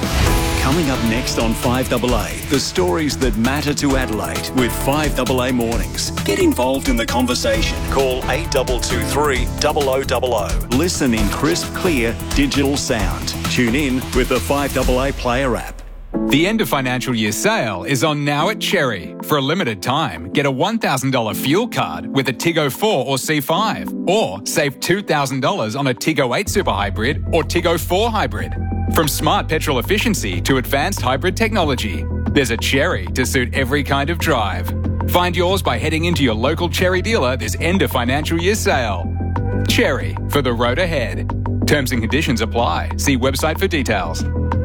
Coming up next on 5AA, the stories that matter to Adelaide with 5AA Mornings. Get involved in the conversation. Call 8223 0000. Listen in crisp, clear digital sound. Tune in with the 5AA Player app. The end of financial year sale is on now at Cherry. For a limited time, get a $1,000 fuel card with a Tiggo 4 or C5, or save $2,000 on a Tiggo 8 Super Hybrid or Tiggo 4 Hybrid. From smart petrol efficiency to advanced hybrid technology, there's a Cherry to suit every kind of drive. Find yours by heading into your local Cherry dealer this end of financial year sale. Cherry, for the road ahead. Terms and conditions apply. See website for details.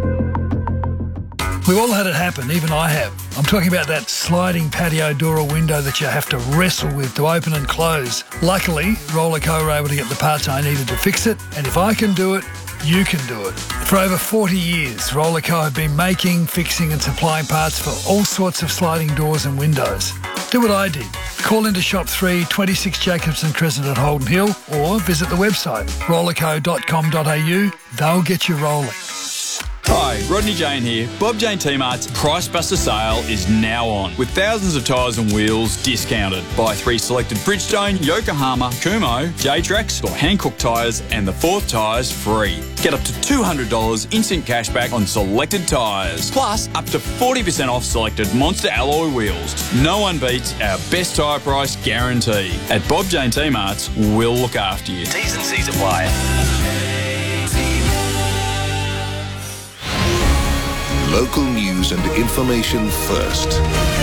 We've all had it happen, even I have. I'm talking about that sliding patio door or window that you have to wrestle with to open and close. Luckily, Rollerco were able to get the parts I needed to fix it, and if I can do it, you can do it. For over 40 years, Rollerco have been making, fixing and supplying parts for all sorts of sliding doors and windows. Do what I did. Call into Shop 3, 26 Jacobson Crescent at Holden Hill, or visit the website rollerco.com.au. They'll get you rolling. Hi, Rodney Jane here. Bob Jane T-Mart's Price Buster sale is now on, with thousands of tyres and wheels discounted. Buy 3 selected Bridgestone, Yokohama, Kumho, J-Trax or Hankook tyres and the 4th tyres free. Get up to $200 instant cashback on selected tyres, plus up to 40% off selected Monster alloy wheels. No one beats our best tyre price guarantee. At Bob Jane T-Mart's, we'll look after you. T's and C's apply. Local news and information first.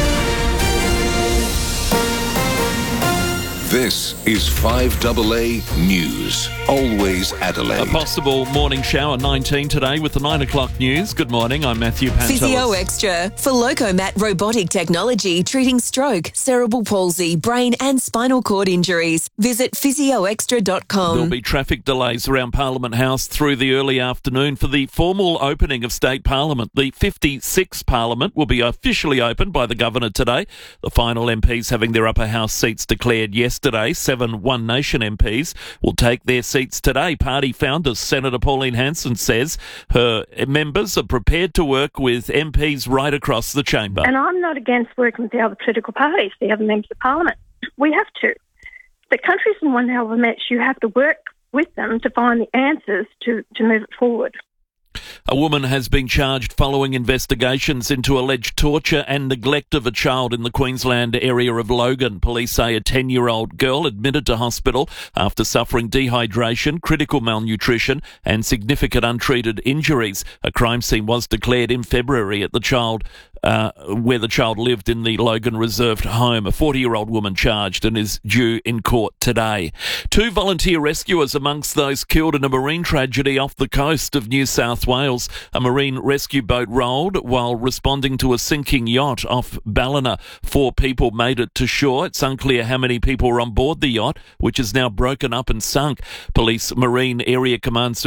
This is 5AA News. Always Adelaide. A possible morning shower 19 today with the 9 o'clock news. Good morning, I'm Matthew Pantelis. Physio Extra for Locomat robotic technology treating stroke, cerebral palsy, brain and spinal cord injuries. Visit physioextra.com. There'll be traffic delays around Parliament House through the early afternoon for the formal opening of State Parliament. The 56th Parliament will be officially opened by the Governor today. The final MPs having their upper house seats declared yesterday. 7 One Nation MPs will take their seats today. Party founder Senator Pauline Hanson says her members are prepared to work with MPs right across the chamber. And I'm not against working with the other political parties, the other members of Parliament. We have to. The countries in one element, you have to work with them to find the answers to move it forward. A woman has been charged following investigations into alleged torture and neglect of a child in the Queensland area of Logan. Police say a 10-year-old girl admitted to hospital after suffering dehydration, critical malnutrition and significant untreated injuries. A crime scene was declared in February at where the child lived in the Logan reserved home. A 40-year-old woman charged and is due in court today. 2 volunteer rescuers amongst those killed in a marine tragedy off the coast of New South Wales. A marine rescue boat rolled while responding to a sinking yacht off Ballina. 4 people made it to shore. It's unclear how many people were on board the yacht, which is now broken up and sunk. Police Marine Area Command